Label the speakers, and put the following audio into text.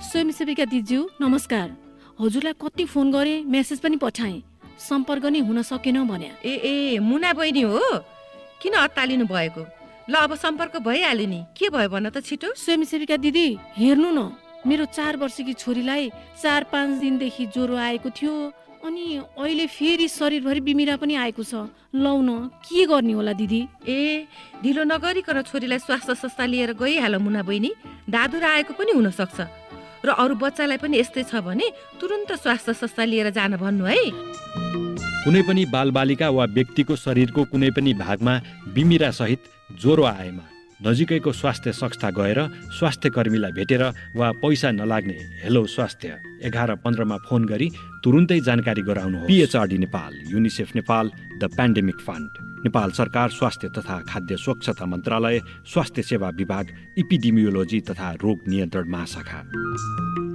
Speaker 1: स्वयंसेविका दिज्यू नमस्कार। हजुरलाई कति फोन गरे, मेसेज पनि पठाएँ, सम्पर्क नै हुन सकेन भन्या।
Speaker 2: ए मुना बहिनी हो? किन अत्तालिनु भएको? ल अब सम्पर्क भइहाल्यो नि, के भयो भन त छिटो।
Speaker 1: स्वयंसेविका दिदी हेर्नु न, मेरो 4 वर्षकी छोरीलाई 4-5 दिनदेखि ज्वरो आएको थियो, अनि अहिले फेरि शरीरभरि बिमिरा पनि आएको छ। लौ न, के गर्ने होला दिदी?
Speaker 2: ए ढिलो नगरिकन छोरीलाई स्वास्थ्य संस्था लिएर गइहाल मुना बहिनी। दादुरा आएको पनि हुनसक्छ र अरू बच्चालाई पनि यस्तै छ भने तुरुन्त स्वास्थ्य संस्था लिएर जान भन्नु है।
Speaker 3: कुनै पनि बालबालिका वा व्यक्तिको शरीरको कुनै पनि भागमा बिमिरा सहित ज्वरो आएमा नजिकैको स्वास्थ्य संस्था गएर स्वास्थ्य कर्मीलाई भेटेर वा पैसा नलाग्ने हेलो स्वास्थ्य 1115 फोन गरी तुरुन्तै जानकारी गराउनुहोस्। PHRD Nepal, UNICEF Nepal, the pandemic fund, Nepal सरकार स्वास्थ्य तथा खाद्य स्वच्छता मन्त्रालय, स्वास्थ्य सेवा विभाग, इपिडेमियोलोजी तथा रोग नियन्त्रण महाशाखा।